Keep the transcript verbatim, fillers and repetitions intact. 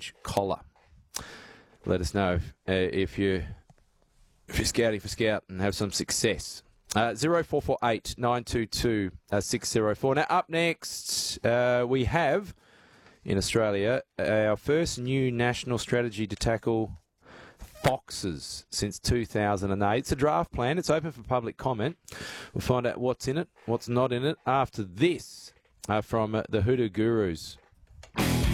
orange collar. Let us know uh, if you if you're scouting for Scout and have some success. Uh, zero four four eight nine two two six zero four. Now up next, uh, we have in Australia our first new national strategy to tackle foxes since two thousand eight. It's a draft plan. It's open for public comment. We'll find out what's in it, what's not in it after this uh, from uh, the Hoodoo Gurus.